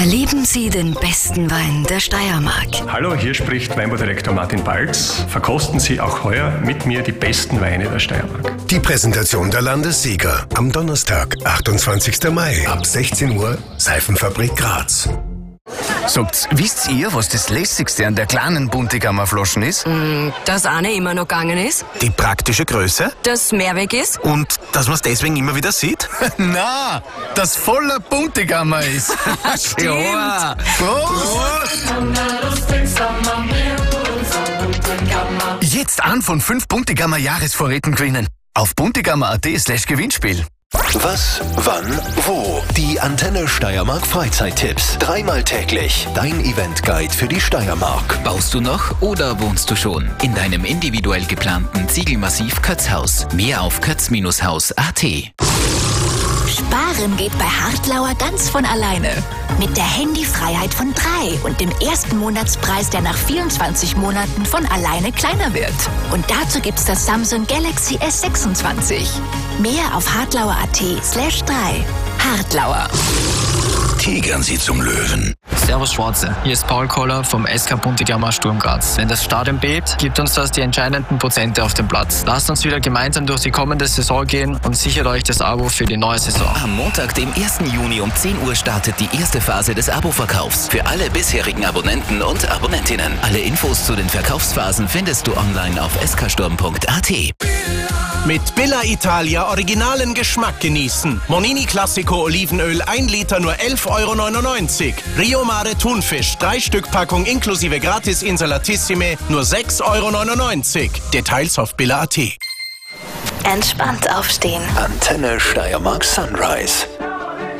Erleben Sie den besten Wein der Steiermark. Hallo, hier spricht Weinbaudirektor Martin Balz. Verkosten Sie auch heuer mit mir die besten Weine der Steiermark. Die Präsentation der Landessieger am Donnerstag, 28. Mai ab 16 Uhr, Seifenfabrik Graz. Sagt, wisst ihr, was das Lässigste an der kleinen Buntigammer-Flaschen ist? Dass eine immer noch gegangen ist, Die praktische Größe dass mehr weg ist. und dass man es deswegen immer wieder sieht? Na, dass voller Buntigammer ist. Ja. Prost. Jetzt an von 5 Buntigammer Jahresvorräten gewinnen. Auf buntigammer.at/Gewinnspiel. Was, wann, wo? Die Antenne Steiermark Freizeittipps. Dreimal täglich. Dein Eventguide für die Steiermark. Baust du noch oder wohnst du schon in deinem individuell geplanten Ziegelmassiv Kötzhaus? Mehr auf kötz-haus.at. Sparen geht bei Hartlauer ganz von alleine. Mit der Handyfreiheit von 3 und dem ersten Monatspreis, der nach 24 Monaten von alleine kleiner wird. Und dazu gibt's das Samsung Galaxy S26. Mehr auf hartlauer.at/3. Hartlauer. Tigern Sie zum Löwen. Servus Schwarze, hier ist Paul Koller vom SK Buntigammer Sturm Graz. Wenn das Stadion bebt, gibt uns das die entscheidenden Prozente auf dem Platz. Lasst uns wieder gemeinsam durch die kommende Saison gehen und sichert euch das Abo für die neue Saison. Am Montag, dem 1. Juni um 10 Uhr startet die erste Phase des Abo-Verkaufs. Für alle bisherigen Abonnenten und Abonnentinnen. Alle Infos zu den Verkaufsphasen findest du online auf sksturm.at. Mit Billa Italia originalen Geschmack genießen. Monini Classico Olivenöl 1 Liter nur 11,99 €. Rio Mare Thunfisch 3 Stück Packung inklusive Gratis Insalatissime nur 6,99 €. Details auf billa.at. Entspannt aufstehen. Antenne Steiermark Sunrise.